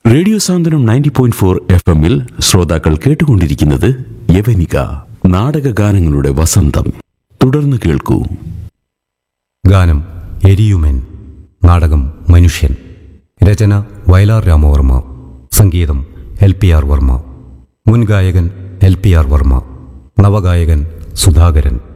Radio സാന്ത്വനം 90.4 FM-ൽ ശ്രോതാക്കൾ കേട്ടുകൊണ്ടിരിക്കുന്നത് യവനിക നാടകഗാനങ്ങളുടെ വസന്തം. തുടർന്ന് കേൾക്കൂ. ഗാനം എരിയുമെൻ. നാടകം മനുഷ്യൻ. രചന വയലാർ രാമവർമ്മ. സംഗീതം LPR വർമ്മ. മുൻ ഗായകൻ LPR വർമ്മ. നവഗായകൻ സുധാകരൻ.